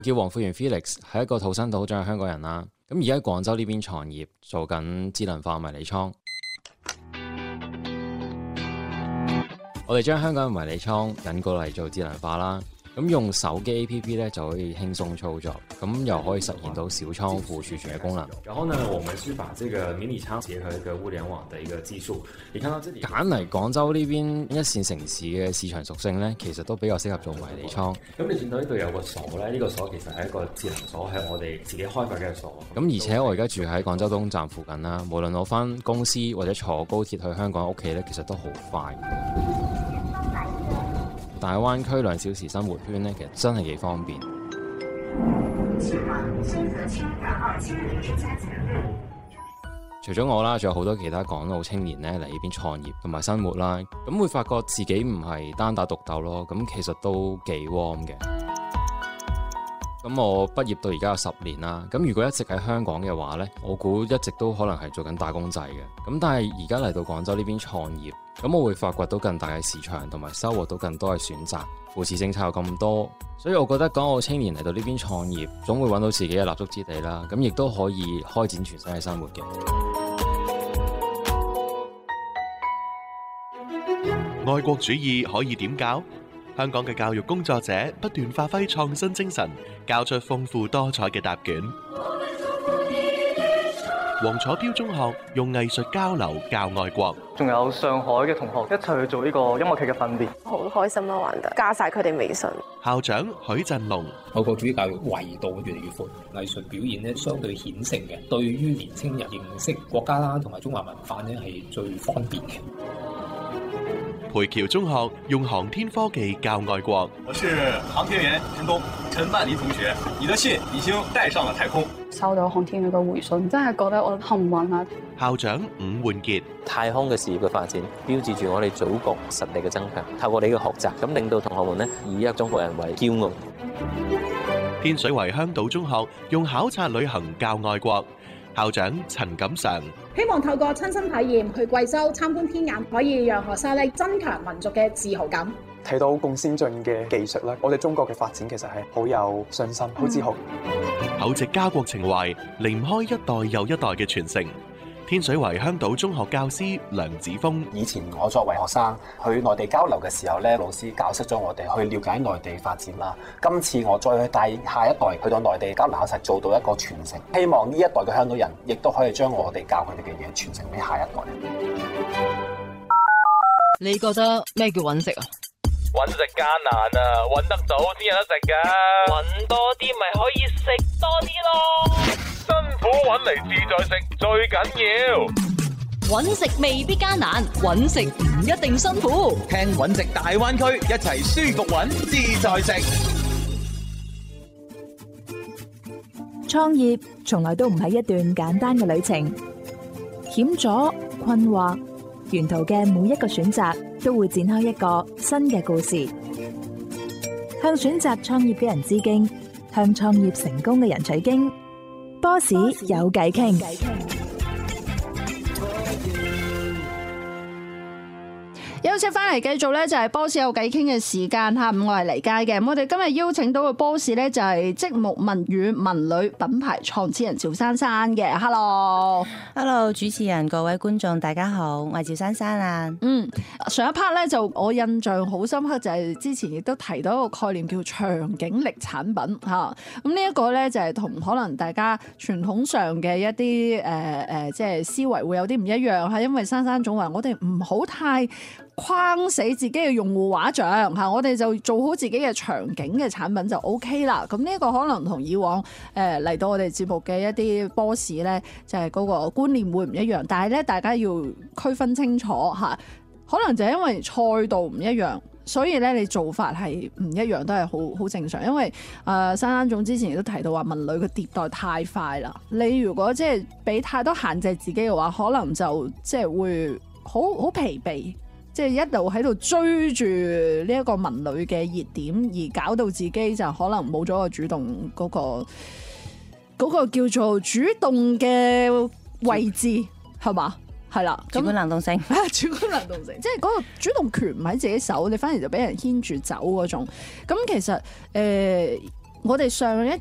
叫黃富源 Felix， 係一個土生土長嘅香港人啦。咁而家喺廣州呢邊創業，做緊智能化迷你倉。我哋將香港嘅迷你倉引過嚟做智能化啦。咁用手機 APP 咧就可以輕鬆操作，咁又可以實現到小倉庫儲存嘅功能。然後呢，我們是把這個迷你倉結合一個物聯網的一個技術。你看到這裡揀嚟廣州呢邊一線城市嘅市場屬性咧，其實都比較適合做迷你倉。咁你見到呢度有個鎖咧，呢個鎖其實係一個智能鎖，係我哋自己開發嘅鎖。咁而且我而家住喺廣州東站附近啦，無論我返公司或者坐高鐵去香港屋企咧，其實都好快。大灣區2小時生活圈咧，其實真係幾方便。除咗我啦，仲有好多其他港澳青年咧嚟呢邊創業同埋生活啦，咁會發覺自己唔係單打獨鬥咯，咁其實都幾 warm 嘅。咁我畢業到而家有10年啦，咁如果一直喺香港嘅話呢，我估一直都可能係做緊打工仔嘅。咁但係而家嚟到廣州呢邊創業，咁我會發掘到更大嘅市場，同埋收穫到更多嘅選擇。扶持政策有咁多，所以我覺得港澳青年嚟到呢邊創業，總會揾到自己嘅立足之地啦。咁亦都可以開展全新嘅生活嘅。 愛國主義可以點教？香港嘅教育工作者不斷發揮創新精神，教出豐富多彩嘅答卷。黃楚標中學用藝術交流教愛國， 仲有上海嘅同學一齊去做呢個音樂劇嘅訓練， 好開心啦，玩得加晒佢哋微信。 校長許振龍， 愛國主義教育維度越嚟越闊，藝術表現咧相對顯性嘅，對於年青人認識國家啦同埋中華文化咧係最方便嘅。 培僑中學用航天科技教愛國。 我是航天員陳曼妮同學，你的信已經帶上了太空。 收到航天員嘅回信，真係覺得我幸運啊！ 校長伍煥傑， 太空嘅事業嘅發展，標誌住我哋祖國實力嘅增強。透過你嘅學習，咁令到同學們呢以一個中國人為驕傲。 天水圍香島中學用考察旅行教愛國。校長陳錦常， 希望透過親身體驗去貴州參觀天眼，可以讓學生咧增強民族嘅自豪感。 睇到咁先進嘅技術咧，我哋中國嘅發展其實係好有信心、好自豪。 厚植家國情懷，離唔開一代又一代嘅傳承。天水圍香島中學教師梁子峰， 以前我作為學生去內地交流嘅時候咧，老師教識咗我哋去了解內地發展啦。今次我再去帶下一代去到內地交流，實做到一個傳承。希望呢一代嘅香港人亦都可以將我哋教佢哋嘅嘢傳承俾下一代。 你覺得咩叫揾食啊？ 揾食艱難啊，揾得到先有得食㗎。揾多啲咪可以食多啲咯。辛苦揾嚟自在食最緊要。 揾食未必艱難，揾食唔一定辛苦。 聽揾食大灣區，一齊舒服揾自在食。 創業從來都唔係一段簡單嘅旅程，險阻、困惑，沿途嘅每一個選擇都會展開一個新嘅故事。向選擇創業嘅人致敬，向創業成功嘅人取經。Boss 有偈傾。 休息翻嚟繼續咧，就係 Boss 有偈傾嘅時間嚇。我係黎佳嘅。咁我哋今日邀請到嘅 Boss 咧，就係積木文語文旅品牌創始人趙珊珊嘅。Hello， 主持人各位觀眾大家好，我係趙珊珊啊。 上一 part 咧就我印象好深刻，就係之前亦都提到一個概念叫場景力產品嚇。咁呢一個咧就係同可能大家傳統上嘅一啲即係思維會有啲唔一樣嚇，因為珊珊總話我哋唔好太框死自己嘅用戶畫像嚇，我哋就做好自己嘅場景嘅產品就 OK 啦。咁呢個可能同以往嚟到我哋節目嘅一啲 boss 咧，就係嗰個觀念會唔一樣。但係咧，大家要區分清楚嚇，可能就係因為賽道唔一樣，所以咧你做法係唔一樣都係好正常。因為珊珊總之前亦都提到話文旅嘅迭代太快啦，你如果即係俾太多限制自己嘅話，可能就即係會好疲憊。即係一路喺度追住呢一個文旅嘅熱點，而搞到自己就可能冇咗個主動嗰個叫做主動嘅位置，係嘛？係啦， 主觀能動性， 主觀能動性，即係嗰個主動權唔喺自己手，你反而就俾人牽住走嗰種。咁其實我哋上一